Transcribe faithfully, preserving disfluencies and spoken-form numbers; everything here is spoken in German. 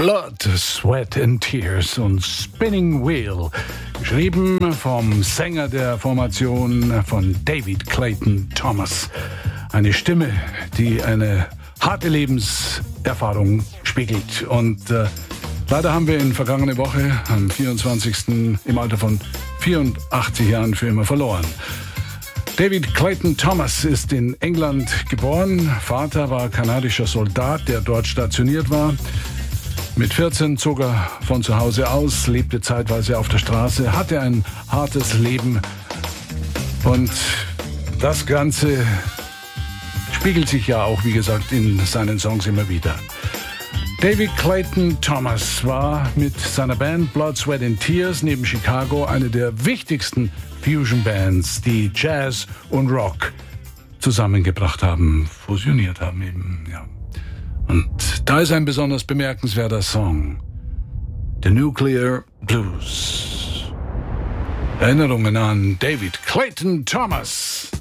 Blood, Sweat and Tears und Spinning Wheel, geschrieben vom Sänger der Formation, von David Clayton Thomas. Eine Stimme, die eine harte Lebenserfahrung spiegelt. Und äh, leider haben wir ihn vergangene Woche am vierundzwanzigsten im Alter von vierundachtzig Jahren für immer verloren. David Clayton Thomas ist in England geboren. Vater war kanadischer Soldat, der dort stationiert war. Mit vierzehn zog er von zu Hause aus, lebte zeitweise auf der Straße, hatte ein hartes Leben. Und das Ganze spiegelt sich ja auch, wie gesagt, in seinen Songs immer wieder. David Clayton Thomas war mit seiner Band Blood, Sweat and Tears neben Chicago eine der wichtigsten Fusion-Bands, die Jazz und Rock zusammengebracht haben, fusioniert haben eben, ja. Und da ist ein besonders bemerkenswerter Song, The Nuclear Blues. Erinnerungen an David Clayton Thomas.